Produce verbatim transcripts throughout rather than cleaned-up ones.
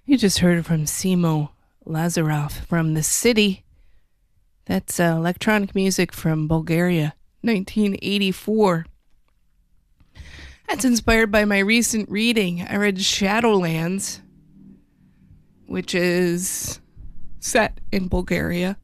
You just heard from Simo Lazarov from The City. That's uh, electronic music from Bulgaria, nineteen eighty-four. That's inspired by my recent reading. I read Shadowlands, which is set in Bulgaria.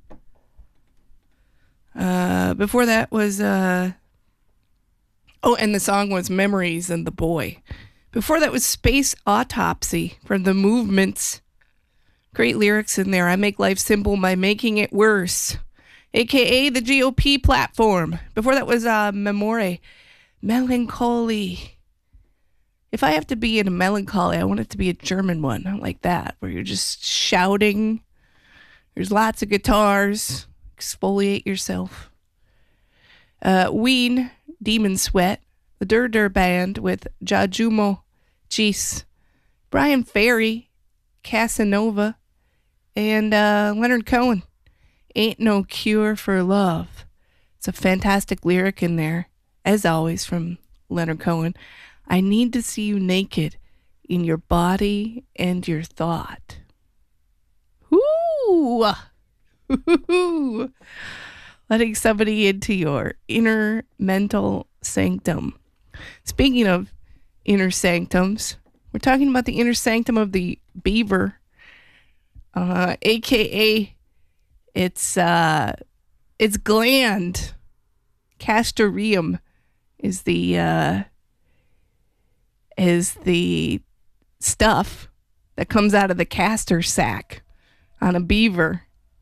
Uh, before that was... Uh, oh, and the song was Memories and the Boy. Before that was Space Autopsy from The Movements. Great lyrics in there. I make life simple by making it worse. A K A the G O P platform. Before that was uh, Memore. Melancholy. If I have to be in a melancholy, I want it to be a German one. Not like that, where you're just shouting. There's lots of guitars. Exfoliate yourself. Uh, Ween, Demon Sweat. The Dur Dur Band with Jajumo, Jeez, Brian Ferry, Casanova, and uh, Leonard Cohen. Ain't No Cure for Love. It's a fantastic lyric in there, as always, from Leonard Cohen. I need to see you naked in your body and your thought. Ooh! Letting somebody into your inner mental sanctum. Speaking of inner sanctums, we're talking about the inner sanctum of the beaver, uh, A K A its uh, its gland. Castoreum is the uh, is the stuff that comes out of the castor sac on a beaver.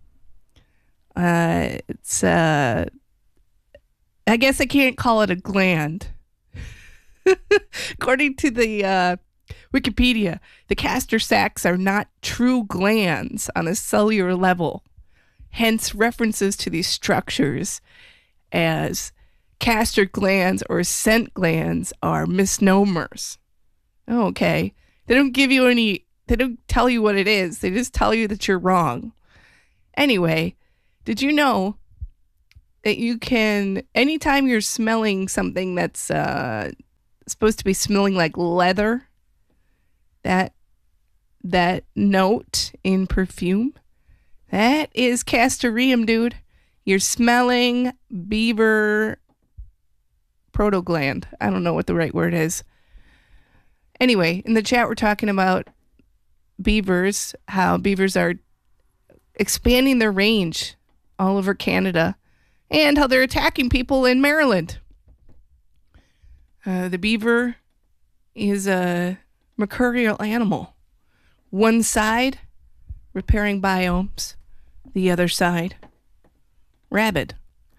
Uh, it's uh, I guess I can't call it a gland. According to the uh, Wikipedia, the castor sacs are not true glands on a cellular level. Hence, references to these structures as castor glands or scent glands are misnomers. Okay. They don't give you any, they don't tell you what it is. They just tell you that you're wrong. Anyway, did you know that you can, anytime you're smelling something that's uh, supposed to be smelling like leather, that that note in perfume, that is castoreum, dude. You're smelling beaver protogland. I don't know what the right word is. Anyway, in the chat we're talking about beavers, how beavers are expanding their range all over Canada, and how they're attacking people in Maryland. Uh, the beaver is a mercurial animal. One side, repairing biomes. The other side, rabid.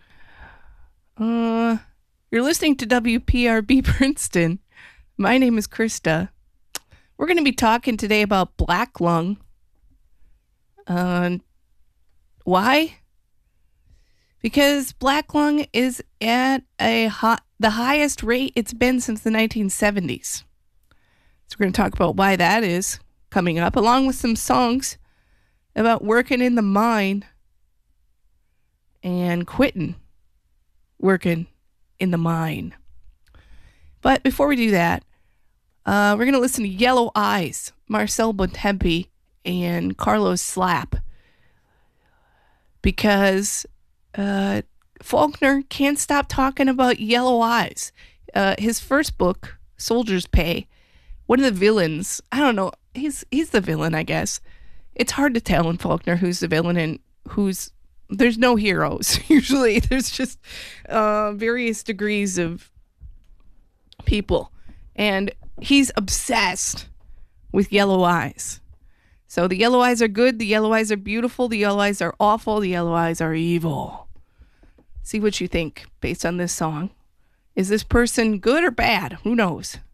Uh, you're listening to W P R B Princeton. My name is Krista. We're going to be talking today about black lung. Uh, why? Because black lung is at a hot, the highest rate it's been since the nineteen seventies. So we're going to talk about why that is coming up, along with some songs about working in the mine and quitting working in the mine. But before we do that, uh, we're going to listen to Yellow Eyes, Marcel Bontempi and Carlos Slap. Because uh, Faulkner can't stop talking about yellow eyes. Uh, his first book, Soldier's Pay, one of the villains, I don't know, he's he's the villain, I guess. It's hard to tell in Faulkner who's the villain and who's, there's no heroes. Usually there's just uh, various degrees of people. And he's obsessed with yellow eyes. So the yellow eyes are good, the yellow eyes are beautiful, the yellow eyes are awful, the yellow eyes are evil. See what you think based on this song. Is this person good or bad? Who knows?